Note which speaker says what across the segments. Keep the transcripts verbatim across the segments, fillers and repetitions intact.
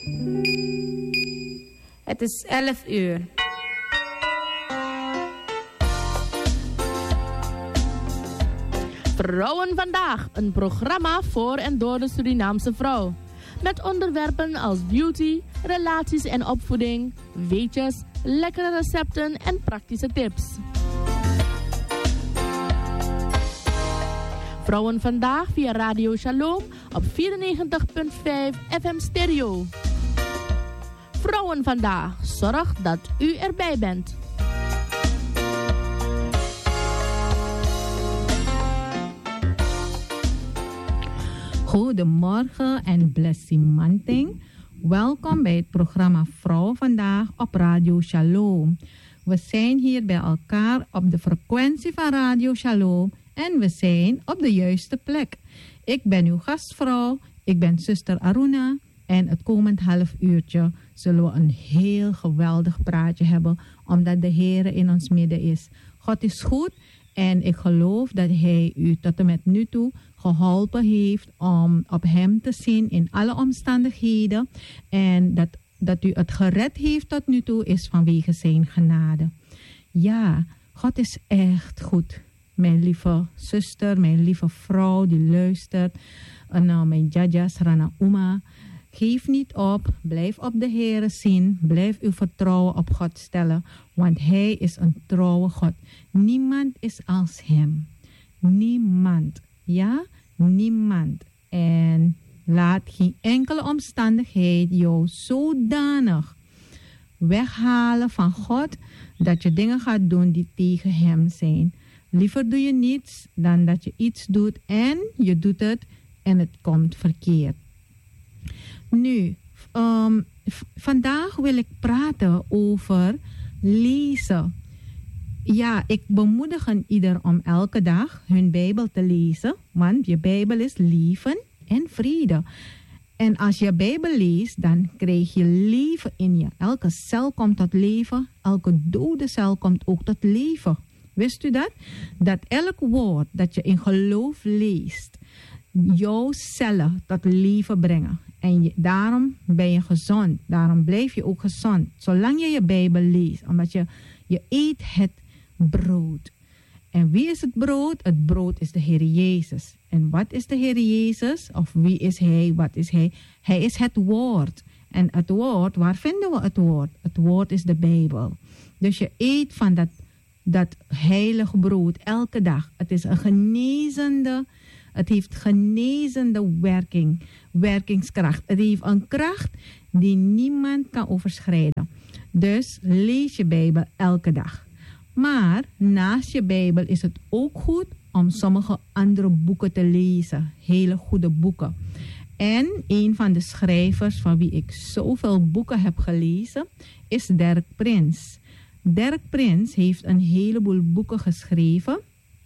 Speaker 1: Het is elf uur. Vrouwen vandaag, een programma voor en door de Surinaamse vrouw. Met onderwerpen als beauty, relaties en opvoeding, weetjes, lekkere recepten en praktische tips. Vrouwen vandaag via Radio Shalom op vierennegentig komma vijf F M stereo. Vrouwen vandaag, zorg dat u erbij bent.
Speaker 2: Goedemorgen en blessimanting. Welkom bij het programma Vrouw Vandaag op Radio Shalom. We zijn hier bij elkaar op de frequentie van Radio Shalom en we zijn op de juiste plek. Ik ben uw gastvrouw, ik ben zuster Aruna en het komend half uurtje zullen we een heel geweldig praatje hebben, omdat de Heer in ons midden is. God is goed en ik geloof dat Hij u tot en met nu toe geholpen heeft om op Hem te zien in alle omstandigheden. En dat, dat u het gered heeft tot nu toe is vanwege zijn genade. Ja, God is echt goed. Mijn lieve zuster, mijn lieve vrouw die luistert. En uh, mijn jajas, Rana Uma. Geef niet op, blijf op de Heere zien, blijf uw vertrouwen op God stellen, want Hij is een trouwe God. Niemand is als Hem. Niemand. Ja, niemand. En laat geen enkele omstandigheid jou zodanig weghalen van God, dat je dingen gaat doen die tegen Hem zijn. Liever doe je niets dan dat je iets doet en je doet het en het komt verkeerd. Nu, um, v- vandaag wil ik praten over lezen. Ja, ik bemoedig een ieder om elke dag hun Bijbel te lezen, want je Bijbel is leven en vrede. En als je Bijbel leest, dan krijg je leven in je. Elke cel komt tot leven, elke dode cel komt ook tot leven. Wist u dat? Dat elk woord dat je in geloof leest, jouw cellen tot leven brengen. En je, daarom ben je gezond. Daarom blijf je ook gezond. Zolang je je Bijbel leest. Omdat je, je eet het brood. En wie is het brood? Het brood is de Heer Jezus. En wat is de Heer Jezus? Of wie is Hij? Wat is Hij? Hij is het woord. En het woord, waar vinden we het woord? Het woord is de Bijbel. Dus je eet van dat, dat heilige brood elke dag. Het is een genezende... Het heeft genezende werking, werkingskracht. Het heeft een kracht die niemand kan overschrijden. Dus lees je Bijbel elke dag. Maar naast je Bijbel is het ook goed om sommige andere boeken te lezen. Hele goede boeken. En een van de schrijvers van wie ik zoveel boeken heb gelezen is Derek Prince. Derek Prince heeft een heleboel boeken geschreven.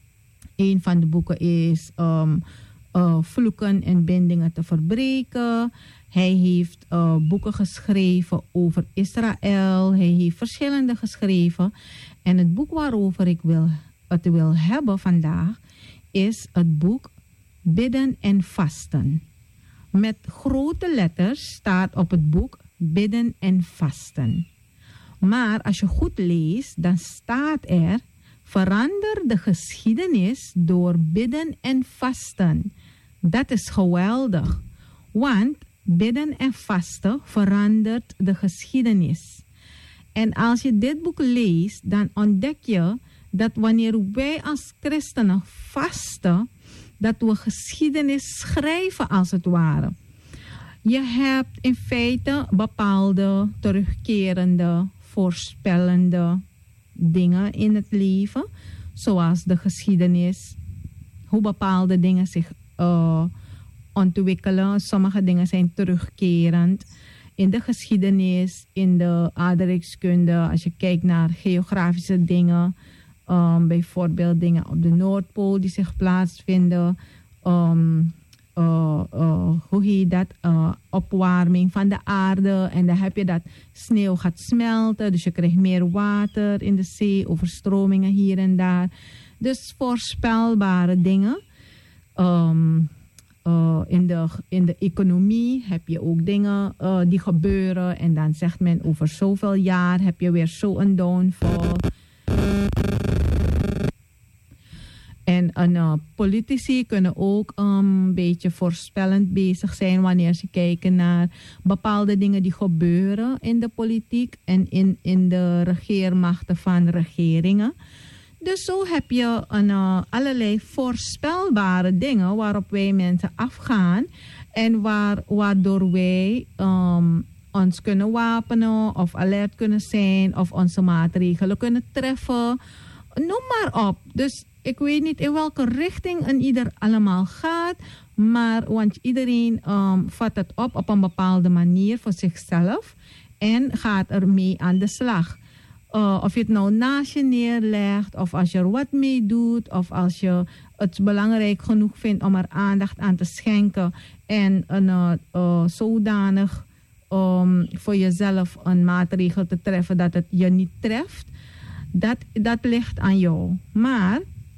Speaker 2: Een van de boeken is um, uh, Vloeken en Bindingen te verbreken. Hij heeft uh, boeken geschreven over Israël. Hij heeft verschillende geschreven. En het boek waarover ik wil, het wil hebben vandaag is het boek Bidden en Vasten. Met grote letters staat op het boek Bidden en Vasten. Maar als je goed leest, dan staat er: verander de geschiedenis door bidden en vasten. Dat is geweldig. Want bidden en vasten verandert de geschiedenis. En als je dit boek leest, dan ontdek je dat wanneer wij als christenen vasten, dat we geschiedenis schrijven als het ware. Je hebt in feite bepaalde terugkerende, voorspellende dingen in het leven, zoals de geschiedenis, hoe bepaalde dingen zich uh, ontwikkelen. Sommige dingen zijn terugkerend in de geschiedenis, in de aardrijkskunde. Als je kijkt naar geografische dingen, um, bijvoorbeeld dingen op de Noordpool die zich plaatsvinden. Um, uh, uh, hoe heet dat? Uh, opwarming van de aarde. En dan heb je dat sneeuw gaat smelten. Dus je krijgt meer water in de zee. Overstromingen hier en daar. Dus voorspelbare dingen. Um, uh, in, de, in de economie heb je ook dingen uh, die gebeuren. En dan zegt men over zoveel jaar heb je weer zo'n downfall. En uh, politici kunnen ook een um, beetje voorspellend bezig zijn wanneer ze kijken naar bepaalde dingen die gebeuren in de politiek en in, in de regeermachten van regeringen. Dus zo heb je een, uh, allerlei voorspelbare dingen waarop wij mensen afgaan en waar, waardoor wij um, ons kunnen wapenen of alert kunnen zijn of onze maatregelen kunnen treffen. Noem maar op. Dus ik weet niet in welke richting een ieder allemaal gaat, maar want iedereen um, vat het op op een bepaalde manier voor zichzelf en gaat ermee aan de slag. Uh, of je het nou naast je neerlegt, of als je er wat mee doet, of als je het belangrijk genoeg vindt om er aandacht aan te schenken en een, uh, uh, zodanig um, voor jezelf een maatregel te treffen dat het je niet treft, dat, dat ligt aan jou. Maar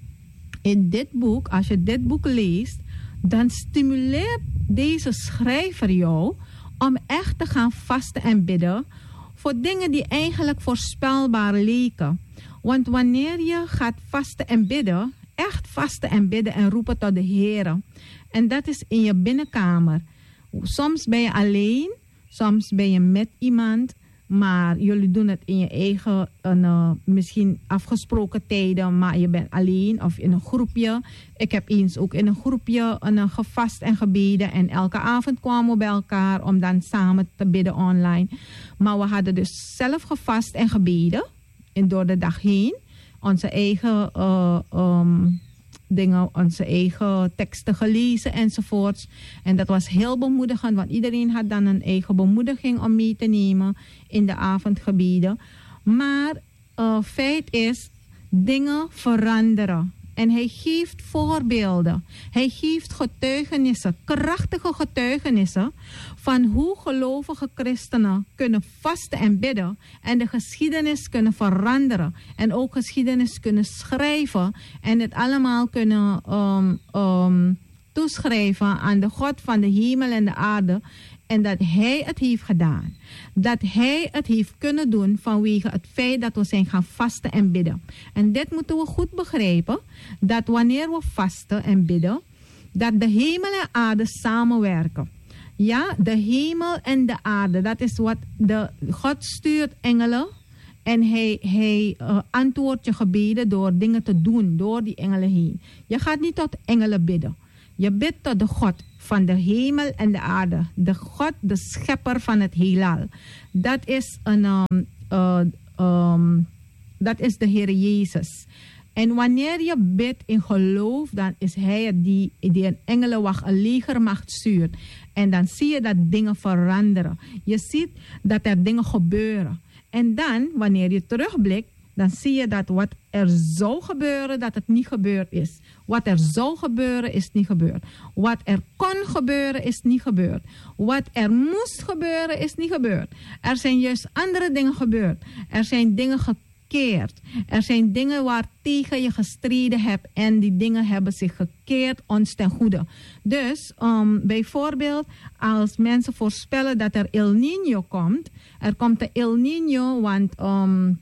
Speaker 2: in dit boek, als je dit boek leest, dan stimuleert deze schrijver jou om echt te gaan vasten en bidden voor dingen die eigenlijk voorspelbaar leken. Want wanneer je gaat vasten en bidden, echt vasten en bidden en roepen tot de Heer. En dat is in je binnenkamer. Soms ben je alleen, soms ben je met iemand, maar jullie doen het in je eigen, uh, misschien afgesproken tijden, maar je bent alleen of in een groepje. Ik heb eens ook in een groepje uh, gevast en gebeden en elke avond kwamen we bij elkaar om dan samen te bidden online. Maar we hadden dus zelf gevast en gebeden en door de dag heen. Onze eigen uh, um, dingen, onze eigen teksten gelezen enzovoorts. En dat was heel bemoedigend, want iedereen had dan een eigen bemoediging om mee te nemen in de avondgebeden. Maar uh, feit is, dingen veranderen. En hij geeft voorbeelden. Hij geeft getuigenissen, krachtige getuigenissen van hoe gelovige christenen kunnen vasten en bidden en de geschiedenis kunnen veranderen en ook geschiedenis kunnen schrijven en het allemaal kunnen um, um, toeschrijven aan de God van de hemel en de aarde. En dat hij het heeft gedaan. Dat hij het heeft kunnen doen vanwege het feit dat we zijn gaan vasten en bidden. En dit moeten we goed begrijpen. Dat wanneer we vasten en bidden, dat de hemel en aarde samenwerken. Ja, de hemel en de aarde. Dat is wat de, God stuurt engelen. En hij, hij uh, antwoordt je gebeden door dingen te doen, door die engelen heen. Je gaat niet tot engelen bidden. Je bidt tot de God van de hemel en de aarde. De God, de schepper van het heelal. Dat is, een, um, uh, um, dat is de Heer Jezus. En wanneer je bidt in geloof, dan is hij het die, die een engelenwacht, een legermacht stuurt. En dan zie je dat dingen veranderen. Je ziet dat er dingen gebeuren. En dan, wanneer je terugblikt, dan zie je dat wat er zou gebeuren, dat het niet gebeurd is. Wat er zou gebeuren, is niet gebeurd. Wat er kon gebeuren, is niet gebeurd. Wat er moest gebeuren, is niet gebeurd. Er zijn juist andere dingen gebeurd. Er zijn dingen gekeerd. Er zijn dingen waar tegen je gestreden hebt en die dingen hebben zich gekeerd ons ten goede. Dus um, bijvoorbeeld als mensen voorspellen dat er El Niño komt. Er komt de El Niño, want Um,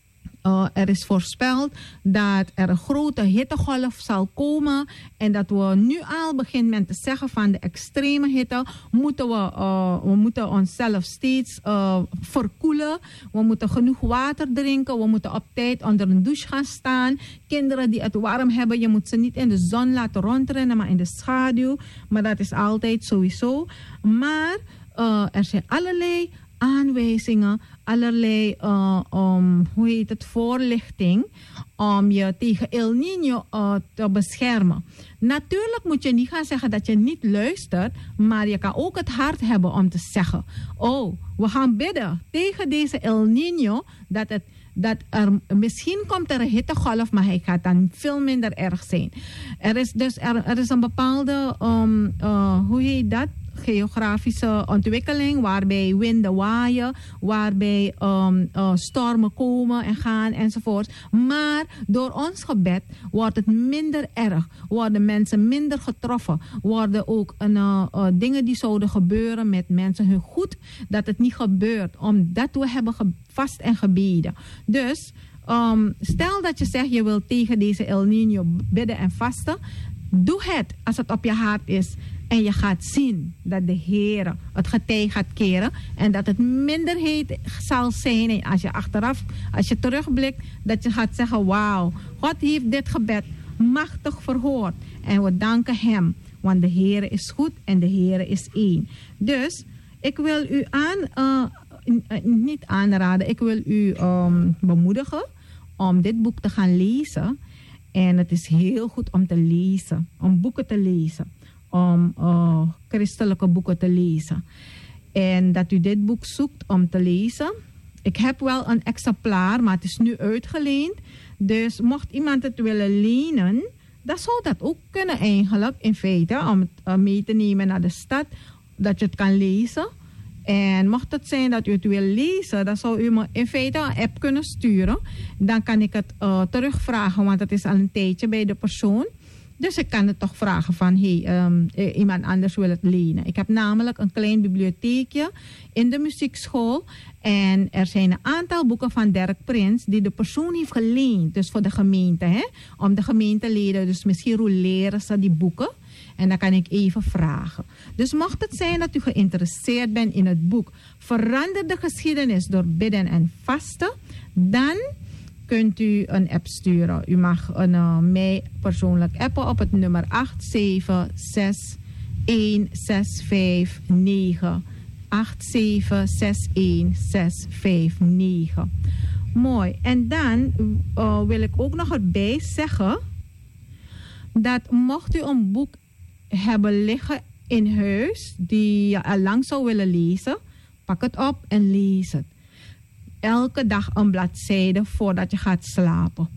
Speaker 2: Uh, er is voorspeld dat er een grote hittegolf zal komen. En dat we nu al begint men te zeggen van de extreme hitte moeten we, uh, we moeten onszelf steeds uh, verkoelen. We moeten genoeg water drinken. We moeten op tijd onder een douche gaan staan. Kinderen die het warm hebben, je moet ze niet in de zon laten rondrennen, maar in de schaduw. Maar dat is altijd sowieso. Maar uh, er zijn allerlei aanwijzingen, allerlei uh, um, hoe heet het, voorlichting om je tegen El Niño uh, te beschermen. Natuurlijk moet je niet gaan zeggen dat je niet luistert, maar je kan ook het hart hebben om te zeggen, oh, we gaan bidden tegen deze El Niño dat het dat er misschien komt er een hittegolf, maar hij gaat dan veel minder erg zijn. Er is dus er, er is een bepaalde um, uh, hoe heet dat? geografische ontwikkeling, waarbij winden waaien, waarbij um, uh, stormen komen en gaan enzovoort. Maar door ons gebed wordt het minder erg, worden mensen minder getroffen, worden ook uh, uh, dingen die zouden gebeuren met mensen hun goed, dat het niet gebeurt, omdat we hebben ge- vast en gebeden. Dus um, stel dat je zegt je wilt tegen deze El Niño bidden en vasten, doe het als het op je hart is. En je gaat zien dat de Heer het getij gaat keren. En dat het minderheid zal zijn. En als je achteraf, als je terugblikt, dat je gaat zeggen, wauw, God heeft dit gebed machtig verhoord. En we danken hem. Want de Heer is goed en de Heer is één. Dus ik wil u aan, uh, niet aanraden, ik wil u um, bemoedigen om dit boek te gaan lezen. En het is heel goed om te lezen, om boeken te lezen. Om uh, christelijke boeken te lezen. En dat u dit boek zoekt om te lezen. Ik heb wel een exemplaar, maar het is nu uitgeleend. Dus mocht iemand het willen lenen, dan zou dat ook kunnen eigenlijk, in feite, om het uh, mee te nemen naar de stad, dat je het kan lezen. En mocht het zijn dat u het wil lezen, dan zou u me in feite een app kunnen sturen. Dan kan ik het uh, terugvragen, want het is al een tijdje bij de persoon. Dus ik kan het toch vragen van, hey, um, iemand anders wil het lenen. Ik heb namelijk een klein bibliotheekje in de muziekschool. En er zijn een aantal boeken van Dirk Prins die de persoon heeft geleend. Dus voor de gemeente, hè? Om de gemeenteleden, dus misschien roleren ze die boeken. En dan kan ik even vragen. Dus mocht het zijn dat u geïnteresseerd bent in het boek Verander de geschiedenis door bidden en vasten, dan kunt u een app sturen. U mag een, uh, mij persoonlijk appen op het nummer acht zeven zes een zes vijf negen. acht zeven zes een zes vijf negen. Mooi. En dan uh, wil ik ook nog erbij zeggen dat mocht u een boek hebben liggen in huis die je al lang zou willen lezen, pak het op en lees het. Elke dag een bladzijde voordat je gaat slapen.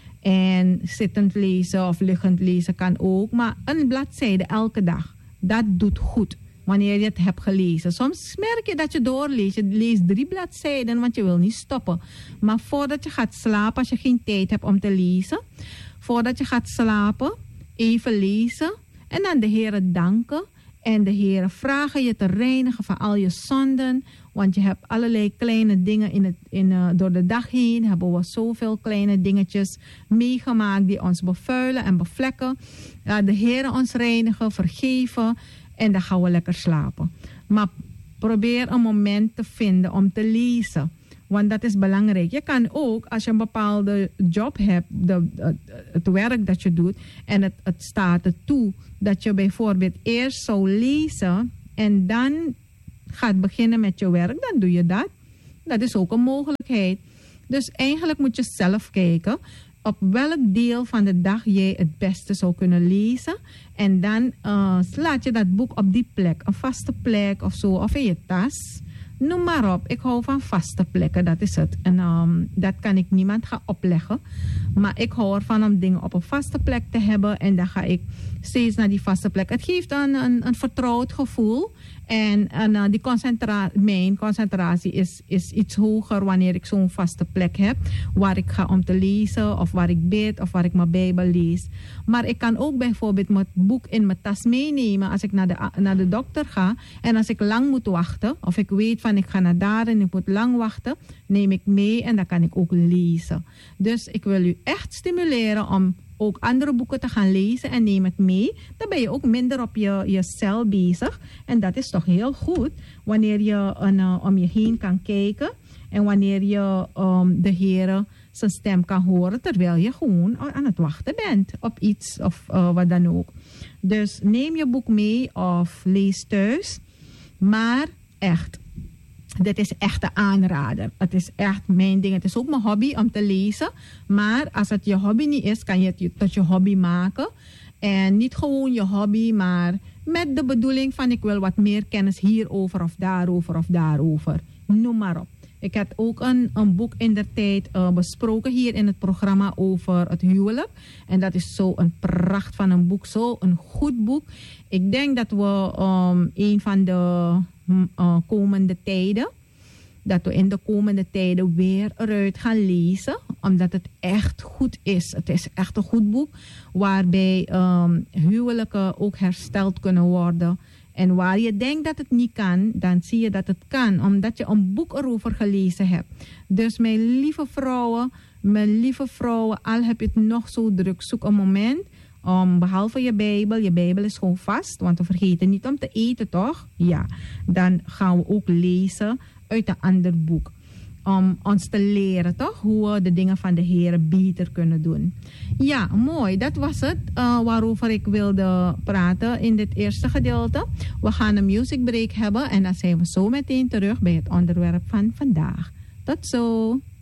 Speaker 2: En zittend lezen of liggend lezen kan ook, maar een bladzijde elke dag, dat doet goed wanneer je het hebt gelezen. Soms merk je dat je doorleest, je leest drie bladzijden, want je wil niet stoppen. Maar voordat je gaat slapen, als je geen tijd hebt om te lezen, voordat je gaat slapen, even lezen en dan de Heer danken. En de Heer vragen je te reinigen van al je zonden. Want je hebt allerlei kleine dingen in het, in, uh, door de dag heen. Hebben we zoveel kleine dingetjes meegemaakt die ons bevuilen en bevlekken. Uh, de Heer ons reinigen, vergeven. En dan gaan we lekker slapen. Maar probeer een moment te vinden om te lezen. Want dat is belangrijk. Je kan ook, als je een bepaalde job hebt, de, de, het werk dat je doet, en het, het staat er toe dat je bijvoorbeeld eerst zou lezen en dan gaat beginnen met je werk, dan doe je dat. Dat is ook een mogelijkheid. Dus eigenlijk moet je zelf kijken op welk deel van de dag jij het beste zou kunnen lezen. En dan uh, laat je dat boek op die plek, een vaste plek of zo, of in je tas. Noem maar op. Ik hou van vaste plekken, dat is het. En um, dat kan ik niemand gaan opleggen. Maar ik hou ervan om dingen op een vaste plek te hebben. En dan ga ik steeds naar die vaste plek. Het geeft een, een, een vertrouwd gevoel. En, en uh, die concentra- mijn concentratie is, is iets hoger wanneer ik zo'n vaste plek heb. Waar ik ga om te lezen, of waar ik bid, of waar ik mijn Bijbel lees. Maar ik kan ook bijvoorbeeld mijn boek in mijn tas meenemen als ik naar de, naar de dokter ga. En als ik lang moet wachten, of ik weet van ik ga naar daar en ik moet lang wachten, neem ik mee en dan kan ik ook lezen. Dus ik wil u echt stimuleren om ook andere boeken te gaan lezen en neem het mee. Dan ben je ook minder op je, je cel bezig. En dat is toch heel goed wanneer je een, uh, om je heen kan kijken. En wanneer je um, de Heer zijn stem kan horen terwijl je gewoon aan het wachten bent op iets of uh, wat dan ook. Dus neem je boek mee of lees thuis. Maar echt, dit is echt een aanrader. Het is echt mijn ding. Het is ook mijn hobby om te lezen. Maar als het je hobby niet is, kan je het tot je hobby maken. En niet gewoon je hobby, maar met de bedoeling van ik wil wat meer kennis hierover of daarover of daarover. Noem maar op. Ik had ook een, een boek in de tijd uh, besproken hier in het programma over het huwelijk. En dat is zo een pracht van een boek, zo een goed boek. Ik denk dat we um, een van de uh, komende tijden, dat we in de komende tijden weer eruit gaan lezen. Omdat het echt goed is. Het is echt een goed boek waarbij um, huwelijken ook hersteld kunnen worden. En waar je denkt dat het niet kan, dan zie je dat het kan. Omdat je een boek erover gelezen hebt. Dus mijn lieve vrouwen, mijn lieve vrouwen, al heb je het nog zo druk, zoek een moment. Um, behalve je Bijbel, je Bijbel is gewoon vast. Want we vergeten niet om te eten, toch? Ja, dan gaan we ook lezen uit een ander boek. Om ons te leren, toch? Hoe we de dingen van de Heer beter kunnen doen. Ja, mooi. Dat was het uh, waarover ik wilde praten in dit eerste gedeelte. We gaan een music break hebben en dan zijn we zo meteen terug bij het onderwerp van vandaag. Tot zo!